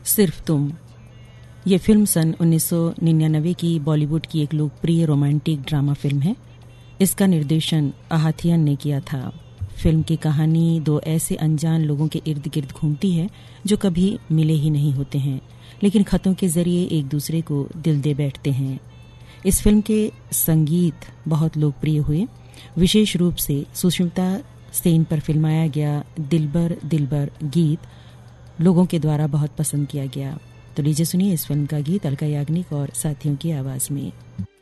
सिर्फ तुम। ये फिल्म सन 1999 की बॉलीवुड की एक लोकप्रिय रोमांटिक ड्रामा फिल्म है। इसका निर्देशन अहाथियन ने किया था। फिल्म की कहानी दो ऐसे अनजान लोगों के इर्द गिर्द घूमती है जो कभी मिले ही नहीं होते हैं, लेकिन खतों के जरिए एक दूसरे को दिल दे बैठते हैं। इस फिल्म के संगीत बहुत लोकप्रिय हुए। विशेष रूप से सुष्मिता सेन पर फिल्माया गया दिलबर दिलबर गीत लोगों के द्वारा बहुत पसंद किया गया। तो लीजिए सुनिए इस फिल्म का गीत अलका याग्निक और साथियों की आवाज में।